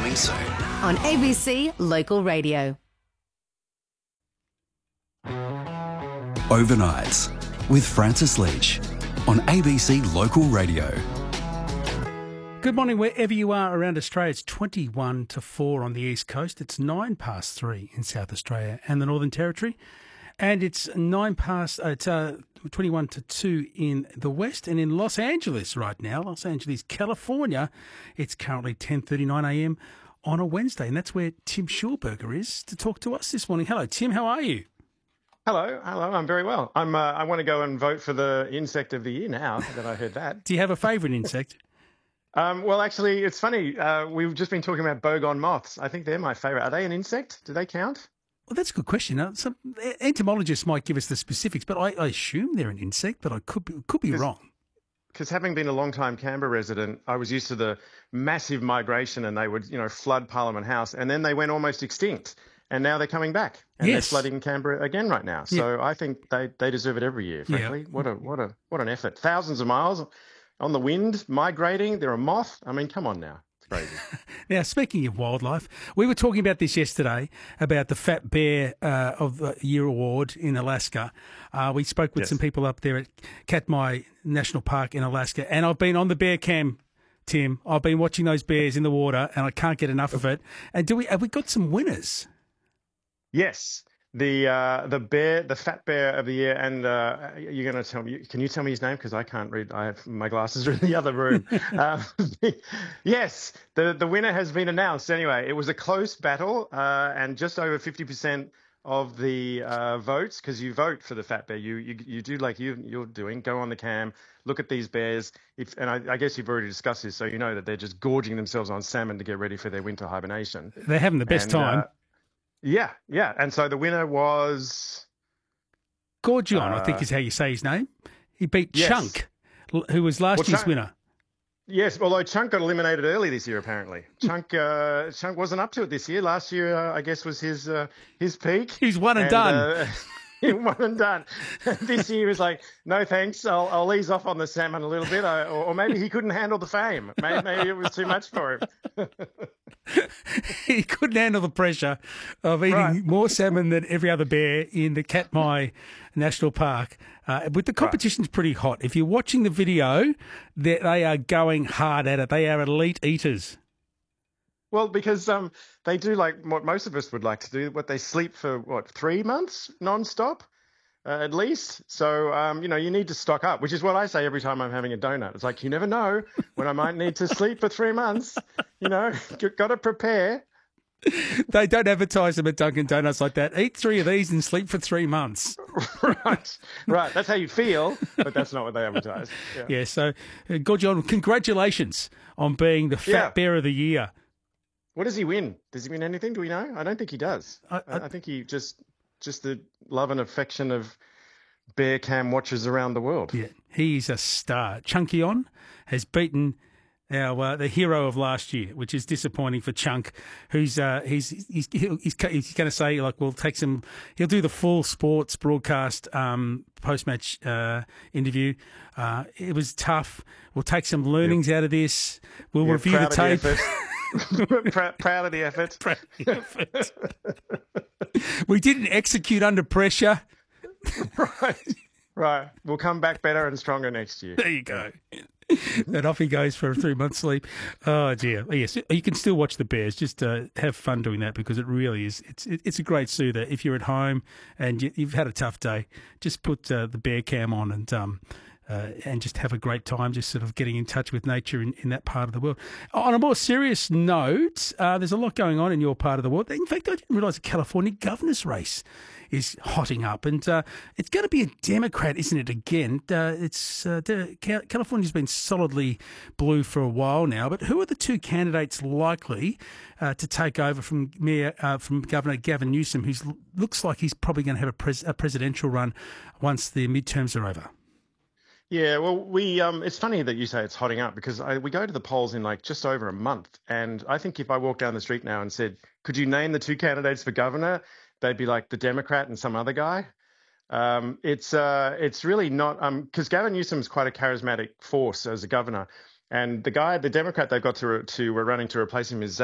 Coming soon. On ABC Local Radio. Overnights with Francis Leach on ABC Local Radio. Good morning, wherever you are around Australia. It's 21 to 4 on the East Coast. It's 9 past 3 in South Australia and the Northern Territory. And it's 21 to 2 in the West. And in Los Angeles right now, Los Angeles, California, it's currently 10:39am on a Wednesday. And that's where Tim Schulberger is to talk to us this morning. Hello, Tim. How are you? Hello. I'm very well. I want to go and vote for the insect of the year now that I heard that. Do you have a favourite insect? Well, actually, it's funny. We've just been talking about boggon moths. I think they're my favourite. Are they an insect? Do they count? Well, that's a good question. Some entomologists might give us the specifics, but I assume they're an insect, but I could be wrong. Because having been a long-time Canberra resident, I was used to the massive migration, and they would, flood Parliament House, and then they went almost extinct, and now they're coming back, and they're flooding Canberra again right now. So I think they deserve it every year. Frankly, what an effort! Thousands of miles on the wind, migrating. They're a moth. I mean, come on now. It's crazy. Now, speaking of wildlife, we were talking about this yesterday, about the Fat Bear of the Year Award in Alaska. We spoke with some people up there at Katmai National Park in Alaska, and I've been on the bear cam, Tim. I've been watching those bears in the water, and I can't get enough of it. And have we got some winners? Yes. The fat bear of the year, and you're going to tell me. Can you tell me his name? Because I can't read. My glasses are in the other room. Yes, the winner has been announced. Anyway, it was a close battle, and just over 50% of the votes, because you vote for the fat bear. You do like you're doing. Go on the cam, look at these bears. I guess you've already discussed this, so you know that they're just gorging themselves on salmon to get ready for their winter hibernation. They're having the best time. Yeah. And so the winner was... Gorgion, I think is how you say his name. He beat Chunk, who was last year's winner. Yes, although Chunk got eliminated early this year, apparently. Chunk wasn't up to it this year. Last year, I guess, was his peak. He's one and done. One and done. This year was like, no thanks, I'll ease off on the salmon a little bit. Or maybe he couldn't handle the fame. Maybe it was too much for him. He couldn't handle the pressure of eating more salmon than every other bear in the Katmai National Park. But the competition's pretty hot. If you're watching the video, they are going hard at it. They are elite eaters. Well, because they do like what most of us would like to do. They sleep for 3 months non-stop, at least. So you need to stock up, which is what I say every time I'm having a donut. It's like, you never know when I might need to sleep for 3 months. You've got to prepare. They don't advertise them at Dunkin' Donuts like that. Eat 3 of these and sleep for 3 months. Right. That's how you feel, but that's not what they advertise. Yeah. So, Gorgion, congratulations on being the Fat Bear of the Year. What does he win? Does he win anything? Do we know? I don't think he does. I think he just the love and affection of bear cam watchers around the world. Yeah, he's a star. Chunkion has beaten the hero of last year, which is disappointing for Chunk, who's he's going to say, like, we'll take some. He'll do the full sports broadcast post-match interview. It was tough. We'll take some learnings out of this. We'll review the tape. Proud of the effort. We didn't execute under pressure. Right. We'll come back better and stronger next year. There you go. And off he goes for a 3-month sleep. Oh, dear. Yes, you can still watch the Bears. Just have fun doing that, because it really is. It's a great soother. If you're at home and you've had a tough day, just put the bear cam on and just have a great time, just sort of getting in touch with nature in that part of the world. On a more serious note, there's a lot going on in your part of the world. In fact, I didn't realise the California governor's race is hotting up, and it's going to be a Democrat, isn't it, again? California's been solidly blue for a while now, but who are the two candidates likely to take over from Governor Gavin Newsom, who looks like he's probably going to have a presidential run once the midterms are over? Yeah, well, it's funny that you say it's hotting up, because we go to the polls in like just over a month. And I think if I walked down the street now and said, could you name the two candidates for governor? They'd be like the Democrat and some other guy. It's really not, because Gavin Newsom's quite a charismatic force as a governor. And the Democrat they've got to we're running to replace him is